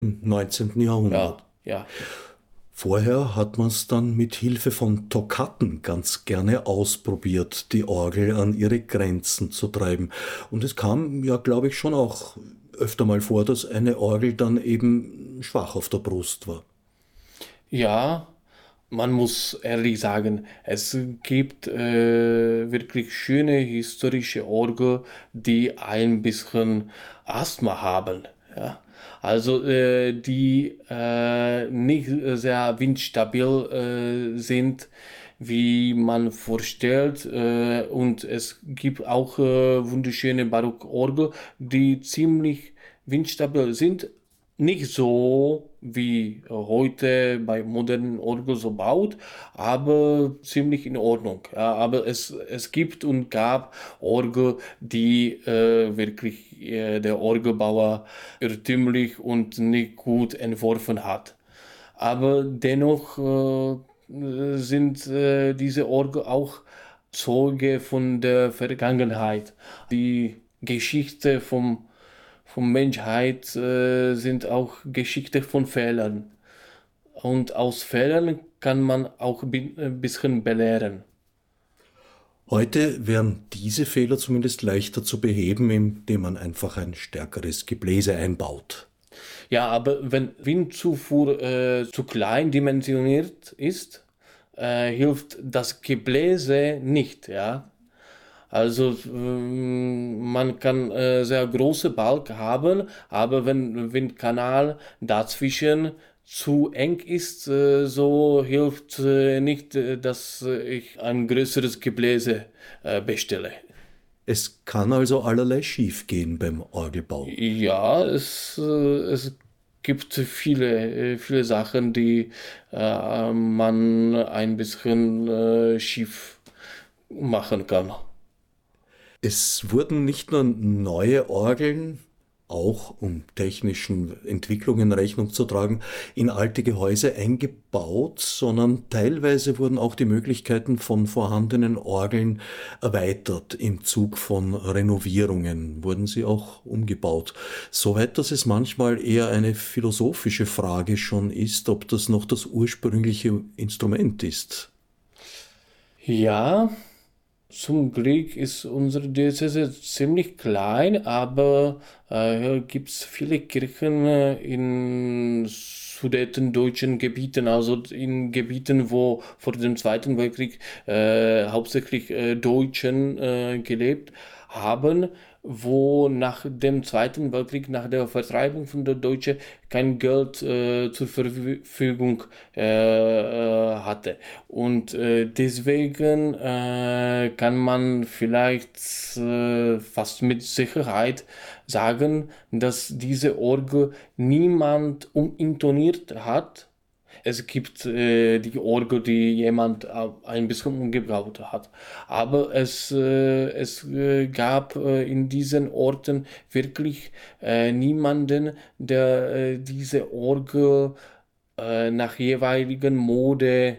im 19. Jahrhundert. Ja, ja. Vorher hat man es dann mit Hilfe von Toccaten ganz gerne ausprobiert, die Orgel an ihre Grenzen zu treiben. Und es kam ja, glaube ich, schon auch öfter mal vor, dass eine Orgel dann eben schwach auf der Brust war. Ja, man muss ehrlich sagen, es gibt wirklich schöne historische Orgel, die ein bisschen Asthma haben. Ja. Also die nicht sehr windstabil sind, wie man vorstellt. Und es gibt auch wunderschöne Barockorgel, die ziemlich windstabil sind, nicht so wie heute bei modernen Orgeln so baut, aber ziemlich in Ordnung. Ja, aber es gibt und gab Orgel, die wirklich der Orgelbauer irrtümlich und nicht gut entworfen hat. Aber dennoch sind diese Orgel auch Zeuge von der Vergangenheit. Die Geschichte vom Menschheit sind auch Geschichte von Fehlern. Und aus Fehlern kann man auch ein bisschen belehren. Heute wären diese Fehler zumindest leichter zu beheben, indem man einfach ein stärkeres Gebläse einbaut. Ja, aber wenn Windzufuhr zu klein dimensioniert ist, hilft das Gebläse nicht, ja. Also man kann sehr große Balk haben, aber wenn Windkanal dazwischen zu eng ist, so hilft nicht, dass ich ein größeres Gebläse bestelle. Es kann also allerlei schiefgehen beim Orgelbau. Ja, es gibt viele Sachen, die man ein bisschen schief machen kann. Es wurden nicht nur neue Orgeln, auch um technischen Entwicklungen Rechnung zu tragen, in alte Gehäuse eingebaut, sondern teilweise wurden auch die Möglichkeiten von vorhandenen Orgeln erweitert. Im Zug von Renovierungen wurden sie auch umgebaut. Soweit, dass es manchmal eher eine philosophische Frage schon ist, ob das noch das ursprüngliche Instrument ist. Ja, zum Glück ist unsere Diözese ziemlich klein, aber hier gibt es viele Kirchen in sudetendeutschen Gebieten, also in Gebieten, wo vor dem Zweiten Weltkrieg hauptsächlich Deutschen gelebt haben, wo nach dem Zweiten Weltkrieg, nach der Vertreibung von der Deutschen, kein Geld zur Verfügung hatte. Und deswegen kann man vielleicht fast mit Sicherheit sagen, dass diese Orgel niemand umintoniert hat. Es gibt die Orgel, die jemand ein bisschen umgebaut hat. Aber es gab in diesen Orten wirklich niemanden, der diese Orgel nach jeweiligen Mode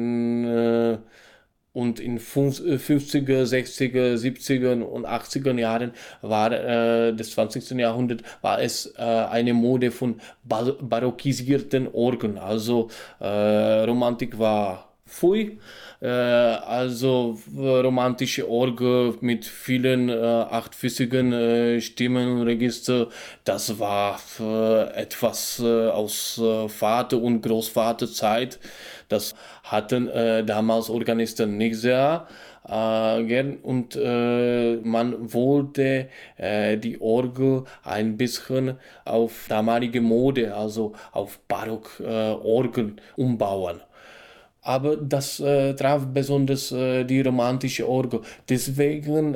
und in 50er, 60er, 70er und 80er Jahren war des 20. Jahrhunderts war es eine Mode von barockisierten Orgeln. Also Romantik war Pfui, also romantische Orgel mit vielen achtfüßigen Stimmen und Register, das war etwas aus Vater- und Großvaterzeit. Das hatten damals Organisten nicht sehr gern und man wollte die Orgel ein bisschen auf damalige Mode, also auf Barockorgeln umbauen. Aber das traf besonders die romantische Orgel. Deswegen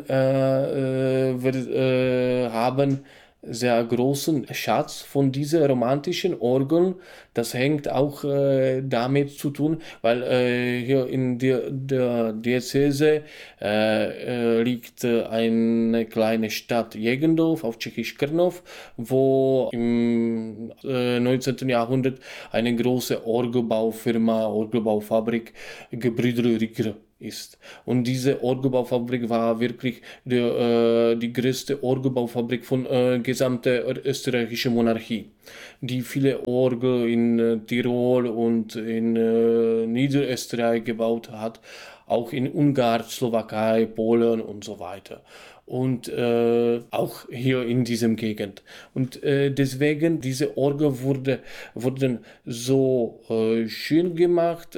wir haben sehr großen Schatz von diesen romantischen Orgeln. Das hängt auch damit zu tun, weil hier in der Diözese liegt eine kleine Stadt Jägendorf auf Tschechisch Krnov, wo im 19. Jahrhundert eine große Orgelbaufirma, Orgelbaufabrik Gebrüder Rieger ist. Und diese Orgelbaufabrik war wirklich die größte Orgelbaufabrik von gesamter österreichischen Monarchie, die viele Orgel in Tirol und in Niederösterreich gebaut hat, auch in Ungarn, Slowakei, Polen und so weiter. Und auch hier in diesem Gegend. Und deswegen, diese wurden so schön gemacht,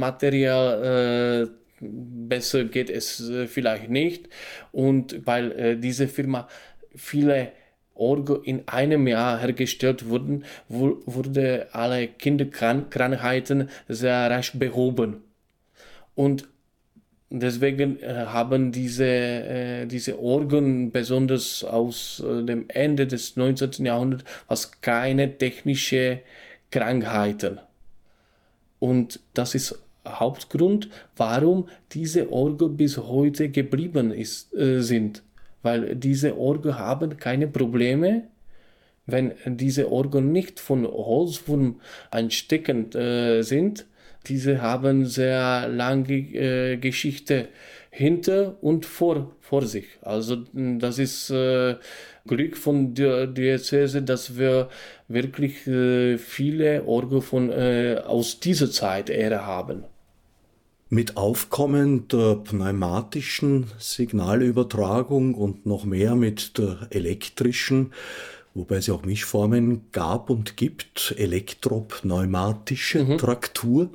Material besser geht es vielleicht nicht. Und weil diese Firma viele Orgel in einem Jahr hergestellt wurden, wurde alle Kinderkrankheiten sehr rasch behoben. Und deswegen haben diese Orgeln, besonders aus dem Ende des 19. Jahrhunderts, fast keine technische Krankheiten. Und das ist Hauptgrund, warum diese Orgel bis heute sind. Weil diese Orgel haben keine Probleme, wenn diese Orgeln nicht von Holzwurm ansteckend sind. Diese haben sehr lange Geschichte hinter und vor sich. Also das ist Glück von der Diözese, dass wir wirklich viele Orgeln aus dieser Zeitära haben. Mit Aufkommen der pneumatischen Signalübertragung und noch mehr mit der elektrischen, wobei es ja auch Mischformen gab und gibt, elektropneumatische Traktur,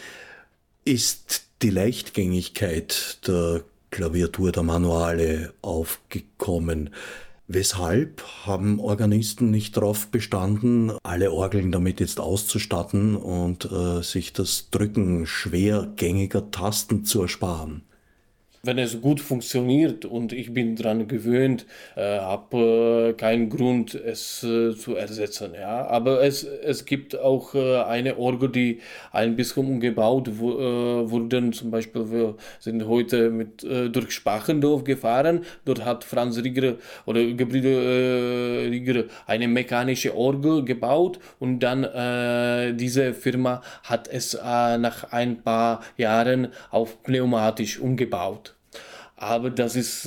ist die Leichtgängigkeit der Klaviatur, der Manuale aufgekommen. Weshalb haben Organisten nicht darauf bestanden, alle Orgeln damit jetzt auszustatten und sich das Drücken schwergängiger Tasten zu ersparen? Wenn es gut funktioniert und ich bin daran gewöhnt, habe keinen Grund, es zu ersetzen. Ja? Aber es gibt auch eine Orgel, die ein bisschen umgebaut wurden. Zum Beispiel, wir sind heute durch Spachendorf gefahren. Dort hat Franz Rieger oder Gebrüder Rieger eine mechanische Orgel gebaut und dann diese Firma hat es nach ein paar Jahren auf pneumatisch umgebaut. Aber das ist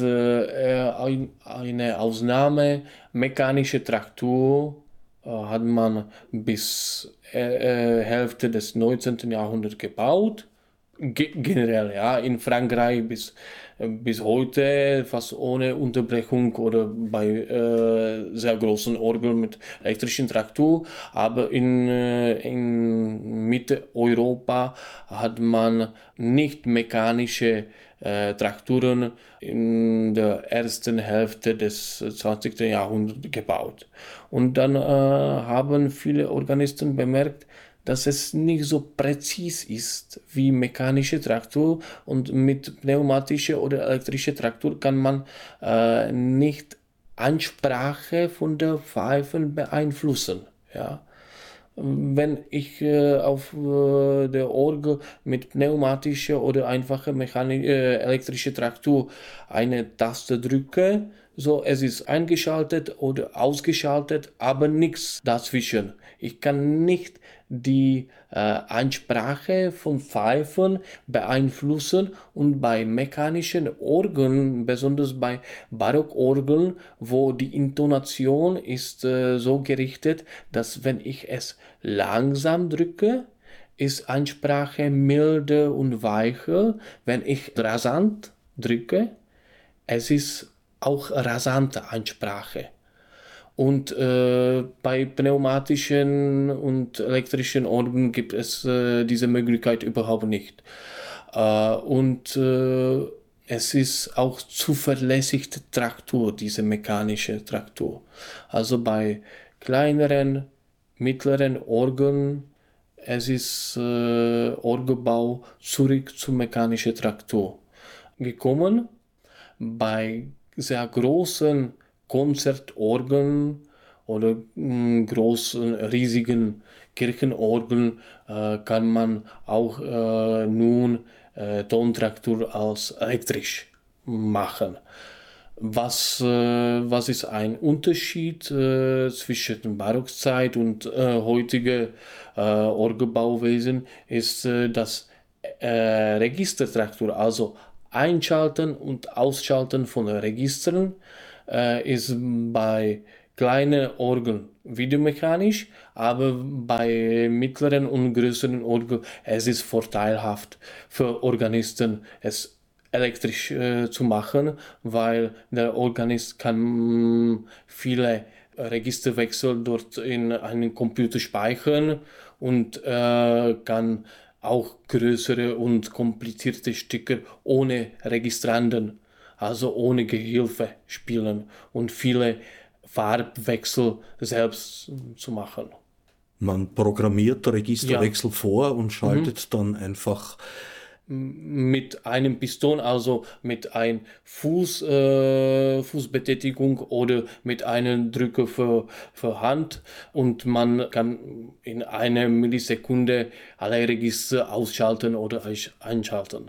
eine Ausnahme. Mechanische Traktur hat man bis Hälfte des 19. Jahrhunderts gebaut. Generell, ja, in Frankreich bis heute fast ohne Unterbrechung oder bei sehr großen Orgeln mit elektrischen Traktur. Aber in Mitte Europa hat man nicht mechanische Trakturen in der ersten Hälfte des 20. Jahrhunderts gebaut. Und dann haben viele Organisten bemerkt, dass es nicht so präzis ist wie mechanische Traktur und mit pneumatischer oder elektrischer Traktur kann man nicht Ansprache von der Pfeifen beeinflussen. Ja. Wenn ich auf der Orgel mit pneumatischer oder einfacher elektrischer Traktur eine Taste drücke, so es ist eingeschaltet oder ausgeschaltet, aber nichts dazwischen. Ich kann nicht die Ansprache von Pfeifen beeinflussen und bei mechanischen Orgeln, besonders bei Barockorgeln, wo die Intonation ist so gerichtet, dass wenn ich es langsam drücke, ist Ansprache milder und weicher. Wenn ich rasant drücke, es ist auch rasante Ansprache. Und bei pneumatischen und elektrischen Orgeln gibt es diese Möglichkeit überhaupt nicht. Es ist auch zuverlässige Traktur, diese mechanische Traktur. Also bei kleineren, mittleren Orgeln, es ist Orgelbau zurück zur mechanischen Traktur gekommen. Bei sehr großen Konzertorgeln oder großen, riesigen Kirchenorgeln kann man auch nun Tontraktur als elektrisch machen. Was ist ein Unterschied zwischen Barockzeit und heutige Orgelbauwesen ist, dass Registertraktur, also Einschalten und Ausschalten von Registern, ist bei kleinen Orgeln wieder mechanisch, aber bei mittleren und größeren Orgeln es ist vorteilhaft für Organisten, es elektrisch zu machen, weil der Organist kann viele Registerwechsel dort in einen Computer speichern und kann auch größere und komplizierte Stücke ohne Registranden, also ohne Gehilfe spielen und viele Farbwechsel selbst zu machen. Man programmiert Ja, Registerwechsel vor und schaltet dann einfach. mit einem Piston, also mit einer Fußbetätigung oder mit einem Drücker für Hand und man kann in einer Millisekunde alle Register ausschalten oder einschalten.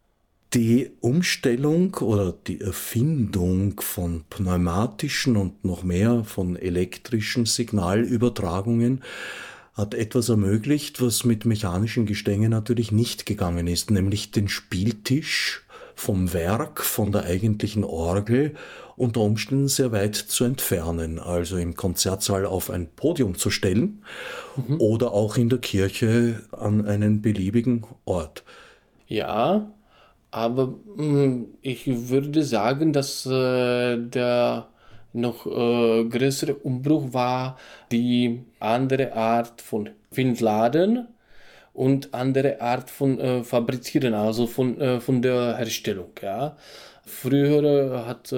Die Umstellung oder die Erfindung von pneumatischen und noch mehr von elektrischen Signalübertragungen hat etwas ermöglicht, was mit mechanischen Gestängen natürlich nicht gegangen ist, nämlich den Spieltisch vom Werk, von der eigentlichen Orgel unter Umständen sehr weit zu entfernen, also im Konzertsaal auf ein Podium zu stellen Mhm. oder auch in der Kirche an einen beliebigen Ort. Ja, aber ich würde sagen, dass der noch größere Umbruch war die andere Art von Windladen und andere Art von Fabrizieren, also von der Herstellung. Ja. Früher hat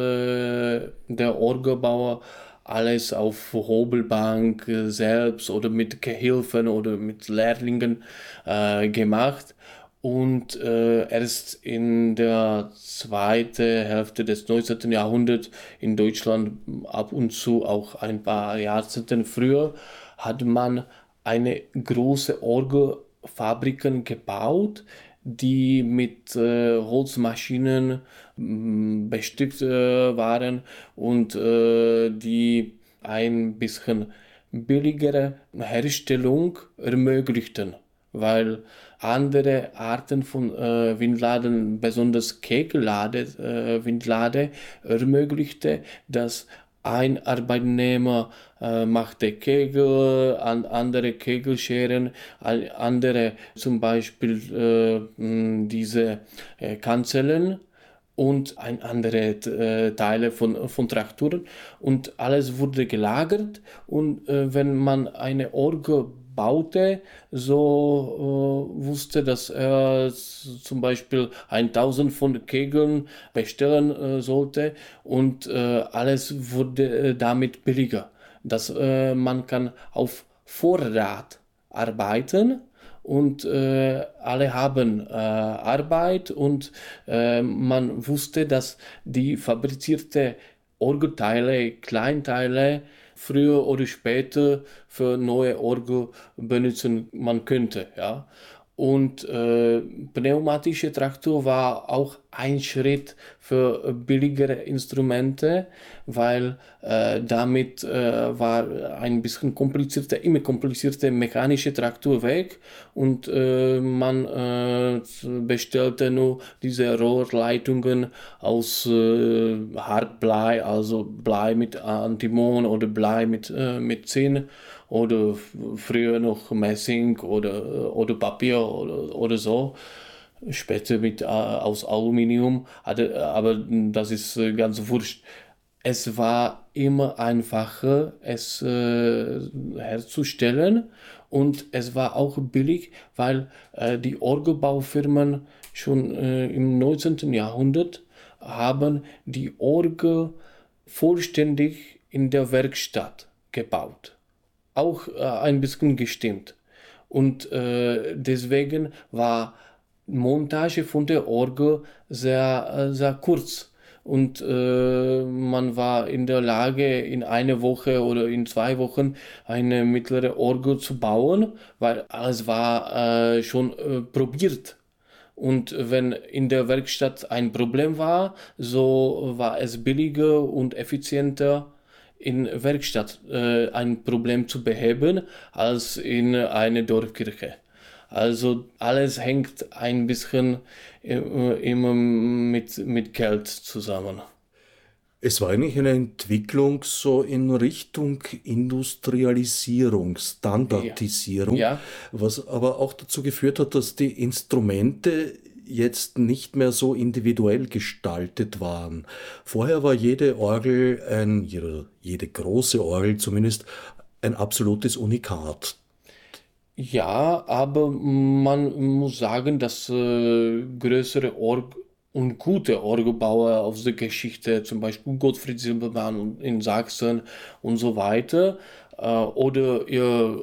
der Orgelbauer alles auf Hobelbank selbst oder mit Gehilfen oder mit Lehrlingen gemacht. Und erst in der zweiten Hälfte des 19. Jahrhunderts in Deutschland, ab und zu auch ein paar Jahrzehnte früher, hat man eine große Orgelfabriken gebaut, die mit Holzmaschinen bestückt waren und die ein bisschen billigere Herstellung ermöglichten, weil andere Arten von Windladen, besonders Kegellade, Windlade, ermöglichte, dass ein Arbeitnehmer machte Kegel, andere Kegelscheren, andere zum Beispiel diese Kanzeln und ein andere Teile von Traktoren und alles wurde gelagert und wenn man eine Orgel baute, so wusste, dass er zum Beispiel 1000 von Kegeln bestellen sollte und alles wurde damit billiger, dass man kann auf Vorrat arbeiten und alle haben Arbeit und man wusste, dass die fabrizierte Orgelteile, Kleinteile früher oder später für neue Orgel benutzen man könnte. Ja. Und pneumatische Traktur war auch ein Schritt für billigere Instrumente, weil damit war ein bisschen komplizierter, immer komplizierter mechanische Traktur weg und man bestellte nur diese Rohrleitungen aus Hartblei, also Blei mit Antimon oder Blei mit Zinn oder früher noch Messing oder Papier oder so. Später aus Aluminium, aber das ist ganz wurscht. Es war immer einfacher, es herzustellen und es war auch billig, weil die Orgelbaufirmen schon im 19. Jahrhundert haben die Orgel vollständig in der Werkstatt gebaut, auch ein bisschen gestimmt. Und deswegen war Montage von der Orgel sehr kurz. Und man war in der Lage, in einer Woche oder in 2 Wochen eine mittlere Orgel zu bauen, weil alles war schon probiert. Und wenn in der Werkstatt ein Problem war, so war es billiger und effizienter, in Werkstatt ein Problem zu beheben, als in einer Dorfkirche. Also alles hängt ein bisschen immer mit Geld zusammen. Es war eigentlich eine Entwicklung so in Richtung Industrialisierung, Ja, Standardisierung, ja, was aber auch dazu geführt hat, dass die Instrumente jetzt nicht mehr so individuell gestaltet waren. Vorher war jede Orgel jede große Orgel zumindest, ein absolutes Unikat. ja, aber man muss sagen, dass größere und gute Orgelbauer aus der Geschichte, zum Beispiel Gottfried Silbermann in Sachsen und so weiter, oder ihr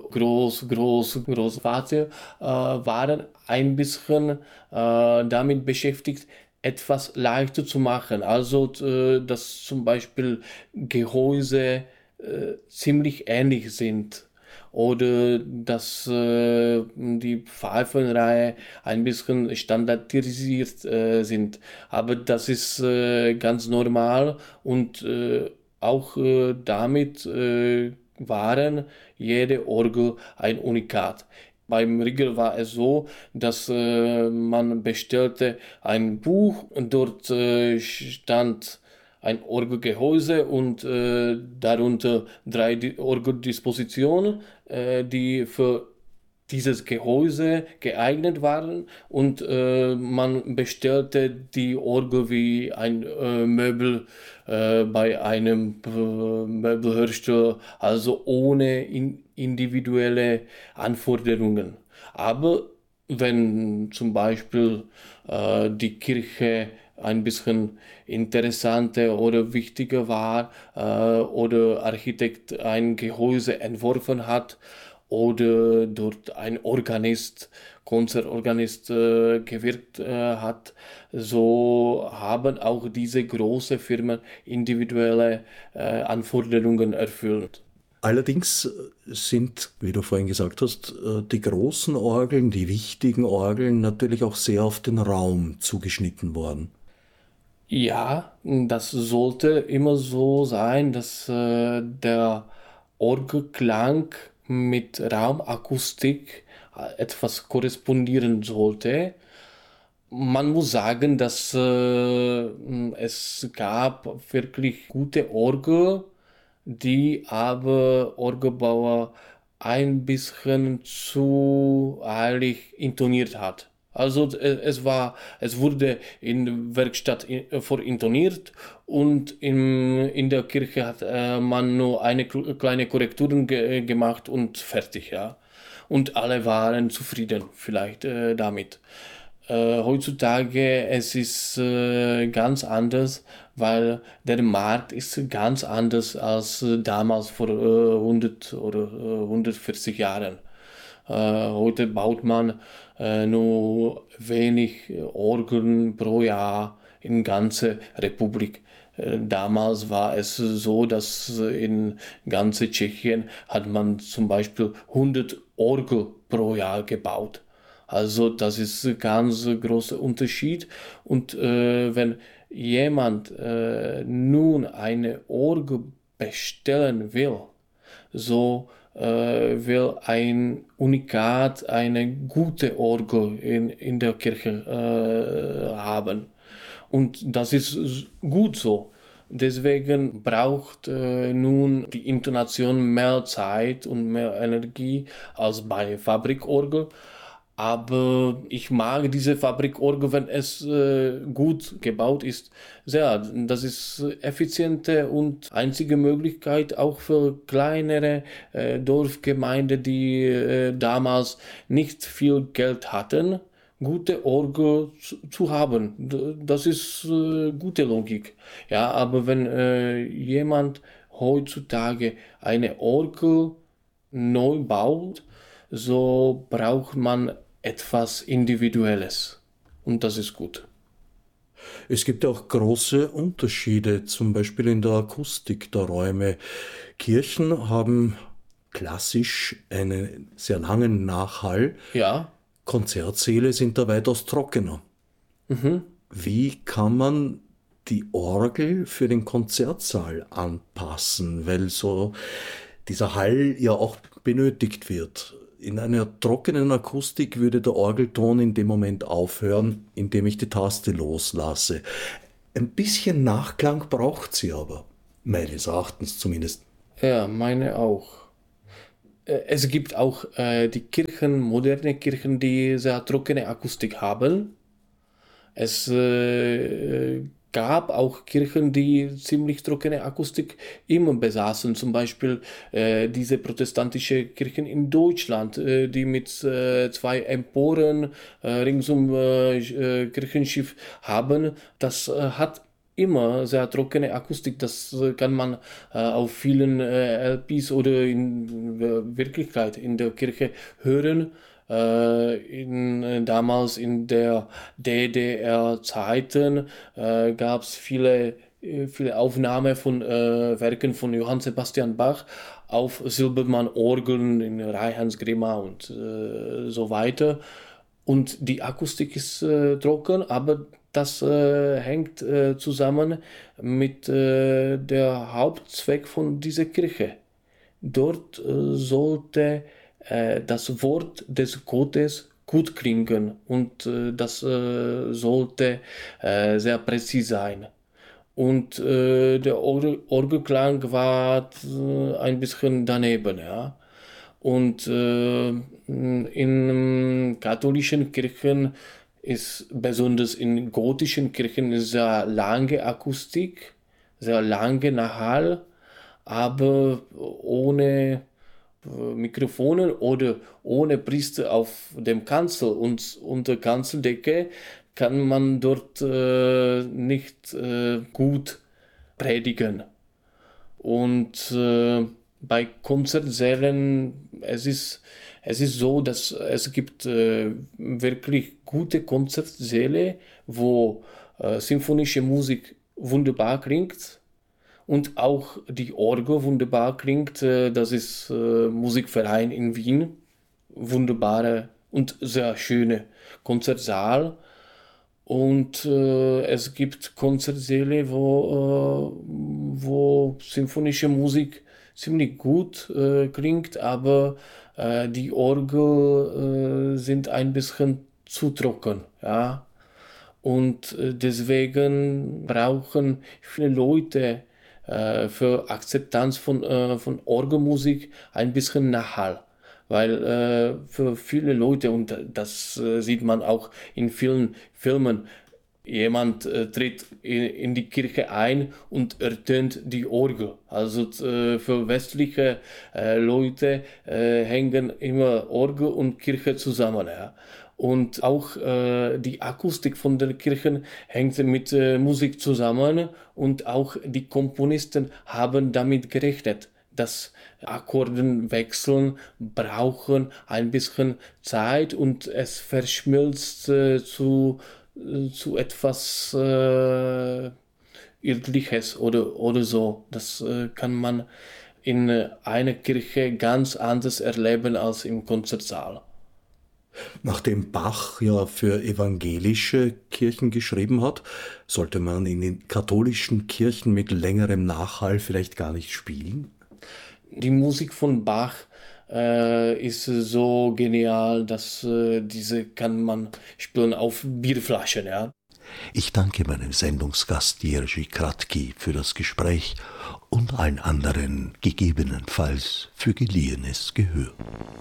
Großvater, waren ein bisschen damit beschäftigt, etwas leichter zu machen. Also, dass zum Beispiel Gehäuse ziemlich ähnlich sind oder dass die Pfeifenreihe ein bisschen standardisiert sind. Aber das ist ganz normal und auch damit waren jede Orgel ein Unikat. Beim Rigel war es so, dass man bestellte ein Buch und dort stand ein Orgelgehäuse und darunter drei Orgeldispositionen, die für dieses Gehäuse geeignet waren und man bestellte die Orgel wie ein Möbel bei einem Möbelhersteller, also ohne individuelle Anforderungen. Aber wenn zum Beispiel die Kirche ein bisschen interessanter oder wichtiger war oder Architekt ein Gehäuse entworfen hat oder dort ein Konzertorganist gewirkt so haben auch diese großen Firmen individuelle Anforderungen erfüllt. Allerdings sind, wie du vorhin gesagt hast, die großen Orgeln, die wichtigen Orgeln natürlich auch sehr auf den Raum zugeschnitten worden. Ja, das sollte immer so sein, dass der Orgelklang mit Raumakustik etwas korrespondieren sollte. Man muss sagen, dass es gab wirklich gute Orgel, die aber Orgelbauer ein bisschen zu eilig intoniert hat. Also es wurde in der Werkstatt vorintoniert und in der Kirche hat man nur eine kleine Korrekturen gemacht und fertig, ja. Und alle waren zufrieden vielleicht damit. Heutzutage es ist ganz weil der Markt ist ganz anders als damals vor 100 oder 140 Jahren. Heute baut man nur wenig Orgeln pro Jahr in ganze Republik. Damals war es so, dass in ganze Tschechien hat man zum Beispiel 100 Orgel pro Jahr gebaut. Also das ist ein ganz großer Unterschied. Und wenn jemand nun eine Orgel bestellen will, so will ein Unikat, eine gute Orgel in der Kirche haben. Und das ist gut so. Deswegen braucht nun die Intonation mehr Zeit und mehr Energie als bei Fabrikorgel. Aber ich mag diese Fabrikorgel, wenn es gut gebaut ist, sehr. Das ist effiziente und einzige Möglichkeit auch für kleinere Dorfgemeinden, die damals nicht viel Geld hatten, gute Orgel zu haben. Das ist gute Logik. Ja, aber wenn jemand heutzutage eine Orgel neu baut, so braucht man etwas Individuelles. Und das ist gut. Es gibt auch große Unterschiede, zum Beispiel in der Akustik der Räume. Kirchen haben klassisch einen sehr langen Nachhall. Ja, Konzertsäle sind da weitaus trockener. mhm. Wie kann man die Orgel für den Konzertsaal anpassen, weil so dieser Hall ja auch benötigt wird? In einer trockenen Akustik würde der Orgelton in dem Moment aufhören, indem ich die Taste loslasse. Ein bisschen Nachklang braucht sie aber, meines Erachtens zumindest. Ja, meine auch. Es gibt auch die Kirchen, moderne Kirchen, die sehr trockene Akustik haben. Es gab auch Kirchen, die ziemlich trockene Akustik immer besaßen. Zum Beispiel diese protestantische Kirchen in Deutschland, die mit zwei Emporen rings um Kirchenschiff haben. Das hat immer sehr trockene Akustik. Das kann man auf vielen LPs oder in Wirklichkeit in der Kirche hören. Damals in der DDR-Zeiten gab es viele Aufnahmen von Werken von Johann Sebastian Bach auf Silbermann-Orgeln in Reihans Grimma und so weiter. Und die Akustik ist trocken, aber das hängt zusammen mit der Hauptzweck von dieser Kirche. Dort sollte das Wort des Gottes gut klingen und das sollte sehr präzise sein. Und der Orgelklang war ein bisschen daneben, ja. Und in katholischen Kirchen ist besonders in gotischen Kirchen sehr lange Akustik, sehr lange Nachhall, aber ohne Mikrofonen oder ohne Priester auf dem Kanzel und unter Kanzeldecke kann man dort nicht gut predigen. Und bei Konzertsälen, es ist so, dass es gibt wirklich gute Konzertsäle, wo symphonische Musik wunderbar klingt und auch die Orgel wunderbar klingt. Das ist Musikverein in Wien. Wunderbare und sehr schöne Konzertsaal. Und es gibt Konzertsäle, wo symphonische Musik ziemlich gut klingt, aber die Orgel sind ein bisschen zu trocken. Ja? Und deswegen brauchen viele Leute für Akzeptanz von Orgelmusik ein bisschen Nachhall. Weil für viele Leute, und das sieht man auch in vielen Filmen, jemand tritt in die Kirche ein und ertönt die Orgel. Also für westliche Leute hängen immer Orgel und Kirche zusammen. Ja. Und auch die Akustik von den Kirchen hängt mit Musik zusammen und auch die Komponisten haben damit gerechnet, dass Akkordenwechseln brauchen ein bisschen Zeit und es verschmilzt zu etwas Irdliches oder so. Das kann man in einer Kirche ganz anders erleben als im Konzertsaal. Nachdem Bach ja für evangelische Kirchen geschrieben hat, sollte man in den katholischen Kirchen mit längerem Nachhall vielleicht gar nicht spielen? Die Musik von Bach ist so genial, dass diese kann man spielen auf Bierflaschen, ja. Ich danke meinem Sendungsgast Jerzy Kratky für das Gespräch und allen anderen gegebenenfalls für geliehenes Gehör.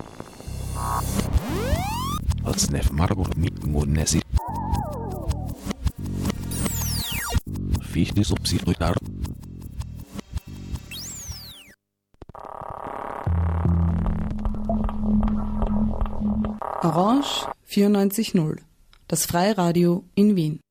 Orange 94.0, das Freiradio in Wien.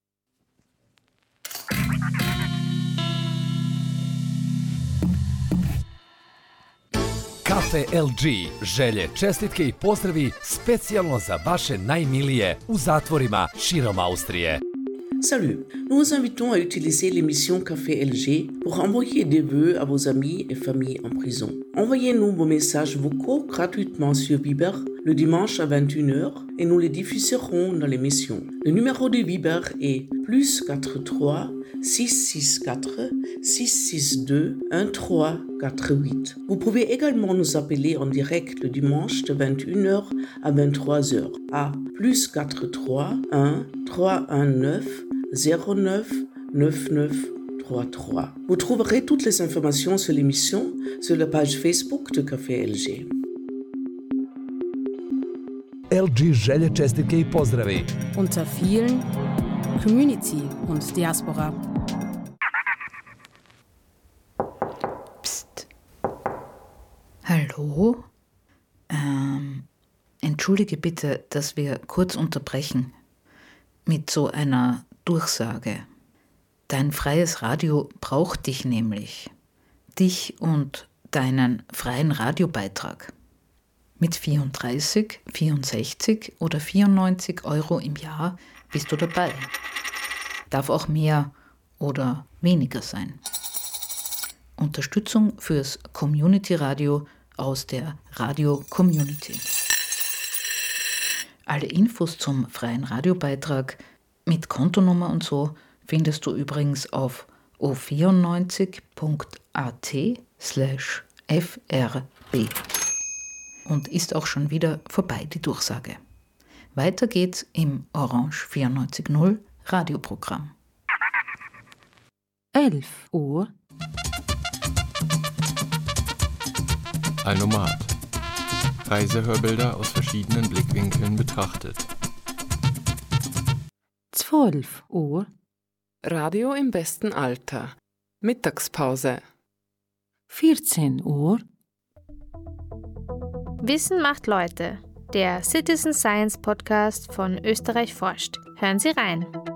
Kafe LG želje, čestitke i pozdravi specijalno za vaše najmilije u zatvorima širom Austrije. Salut, nous vous invitons à utiliser l'émission Café LG pour envoyer des vœux à vos amis et familles en prison. Envoyez-nous vos messages vocaux gratuitement sur Viber le dimanche à 21h et nous les diffuserons dans l'émission. Le numéro du Viber est +43 664 662 1348. Vous pouvez également nous appeler en direct le dimanche de 21h à 23h à +43 1 319 09 99 33. Vous trouverez toutes les informations sur l'émission sur la page Facebook de Café LG. LG želje, čestitke I pozdravi. Unter vielen Community und Diaspora. Psst. Hallo? Entschuldige bitte, dass wir kurz unterbrechen mit so einer Durchsage. Dein freies Radio braucht dich nämlich. Dich und deinen freien Radiobeitrag. Mit 34, 64 oder 94 Euro im Jahr bist du dabei. Darf auch mehr oder weniger sein. Unterstützung fürs Community-Radio aus der Radio-Community. Alle Infos zum freien Radiobeitrag mit Kontonummer und so findest du übrigens auf o94.at/frb. Und ist auch schon wieder vorbei, die Durchsage. Weiter geht's im Orange 94.0 Radioprogramm. 11 Uhr. Alnomat. Reisehörbilder aus verschiedenen Blickwinkeln betrachtet. 12 Uhr. Radio im besten Alter. Mittagspause. 14 Uhr. Wissen macht Leute. Der Citizen Science Podcast von Österreich forscht. Hören Sie rein.